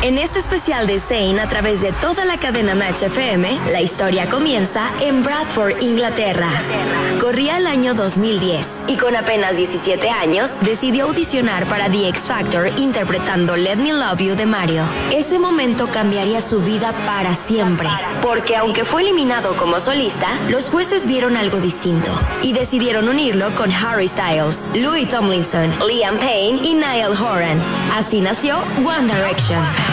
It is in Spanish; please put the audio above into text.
En este especial de Zayn a través de toda la cadena Match FM, la historia comienza en Bradford, Inglaterra. Corría el año 2010 y con apenas 17 años decidió audicionar para The X Factor interpretando Let Me Love You de Mario. Ese momento cambiaría su vida para siempre, porque aunque fue eliminado como solista, los jueces vieron algo distinto y decidieron unirlo con Harry Styles, Louis Tomlinson, Liam Payne y Niall Horan. Así nació One Direction.